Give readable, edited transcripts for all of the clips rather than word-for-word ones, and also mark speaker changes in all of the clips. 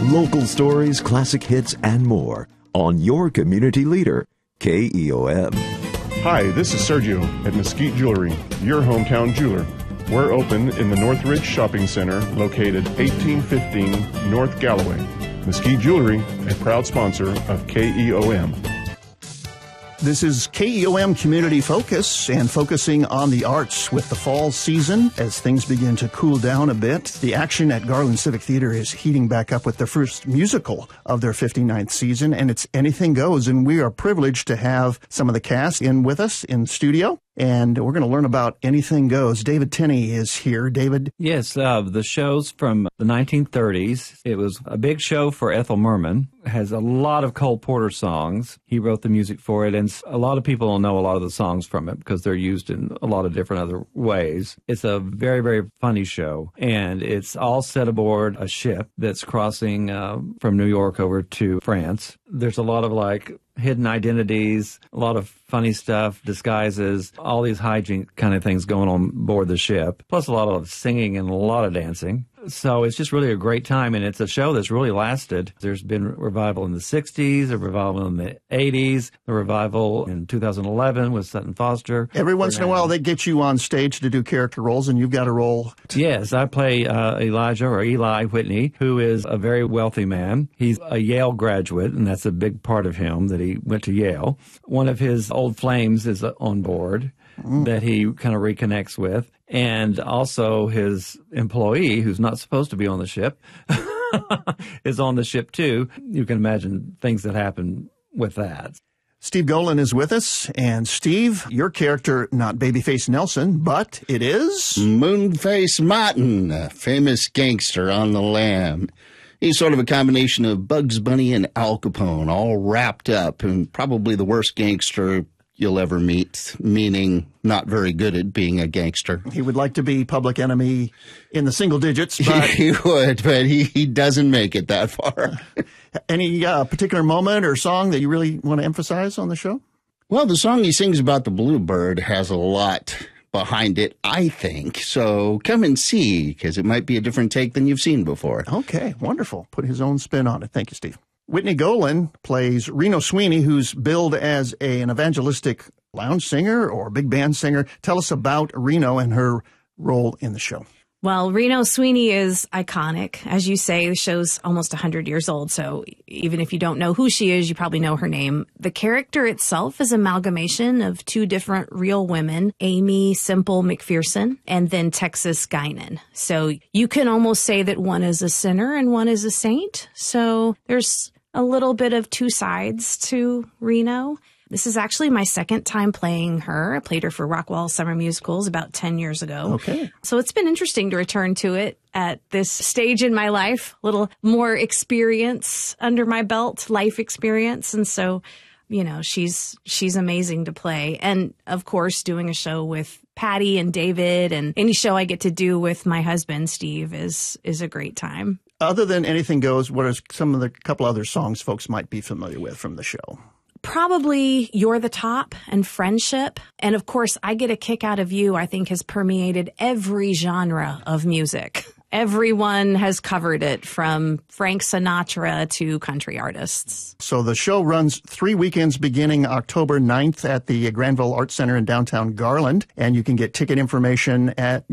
Speaker 1: Local stories, classic hits, and more on your community leader, KEOM.
Speaker 2: Hi, this is Sergio at Mesquite Jewelry, your hometown jeweler. We're open in the Northridge Shopping Center, located 1815 North Galloway. Mesquite Jewelry, a proud sponsor of KEOM.
Speaker 3: This is KEOM Community Focus, and focusing on the arts with the fall season as things begin to cool down a bit. The action at Garland Civic Theater is heating back up with their first musical of their 59th season, and it's Anything Goes, and we are privileged to have some of the cast in with us in studio. And we're going to learn about Anything Goes. David Tenney is here. David?
Speaker 4: Yes, the show's from the 1930s. It was a big show for Ethel Merman. It has a lot of Cole Porter songs. He wrote the music for it, and a lot of people don't know a lot of the songs from it because they're used in a lot of different other ways. It's a very, very funny show, and it's all set aboard a ship that's crossing from New York over to France. There's a lot of hidden identities, a lot of funny stuff, disguises, all these hijink kind of things going on board the ship, plus a lot of singing and a lot of dancing. So it's just really a great time, and it's a show that's really lasted. There's been a revival in the 60s, a revival in the 80s, a revival in 2011 with Sutton Foster.
Speaker 3: Every once in a while, they get you on stage to do character roles, and you've got a role.
Speaker 4: Yes, I play Elijah, or Eli Whitney, who is a very wealthy man. He's a Yale graduate, and that's a big part of him, that he went to Yale. One of his old flames is on board that he kind of reconnects with. And also his employee, who's not supposed to be on the ship, is on the ship too. You can imagine things that happen with that.
Speaker 3: Steve Golan is with us. And Steve, your character, not Babyface Nelson, but it is?
Speaker 5: Moonface Martin, a famous gangster on the lam. He's sort of a combination of Bugs Bunny and Al Capone, all wrapped up, and probably the worst gangster you'll ever meet, meaning not very good at being a gangster.
Speaker 3: He would like to be public enemy in the single digits, but
Speaker 5: he would, but he doesn't make it that far.
Speaker 3: Any particular moment or song that you really want to emphasize on the show?
Speaker 5: Well, the song he sings about the bluebird has a lot behind it, I think. So come and see, because it might be a different take than you've seen before.
Speaker 3: Okay, wonderful. Put his own spin on it. Thank you, Steve. Whitney Golan plays Reno Sweeney, who's billed as an evangelistic lounge singer or big band singer. Tell us about Reno and her role in the show.
Speaker 6: Well, Reno Sweeney is iconic. As you say, the show's almost 100 years old, so even if you don't know who she is, you probably know her name. The character itself is an amalgamation of two different real women, Amy Simple McPherson and then Texas Guinan. So you can almost say that one is a sinner and one is a saint. So there's a little bit of two sides to Reno. This is actually my second time playing her. I played her for Rockwall Summer Musicals about 10 years ago.
Speaker 3: Okay.
Speaker 6: So it's been interesting to return to it at this stage in my life, a little more experience under my belt, life experience. And so, you know, she's amazing to play. And of course, doing a show with Patty and David and any show I get to do with my husband, Steve, is a great time.
Speaker 3: Other than Anything Goes, what are some of the couple other songs folks might be familiar with from the show?
Speaker 6: Probably You're the Top and Friendship. And of course, I Get a Kick Out of You, I think has permeated every genre of music. Everyone has covered it, from Frank Sinatra to country artists.
Speaker 3: So the show runs 3 weekends beginning October 9th at the Granville Arts Center in downtown Garland. And you can get ticket information at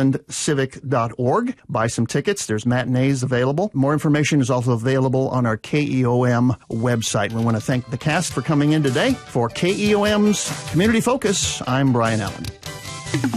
Speaker 3: garlandcivic.org. Buy some tickets. There's matinees available. More information is also available on our KEOM website. We want to thank the cast for coming in today. For KEOM's Community Focus, I'm Brian Allen.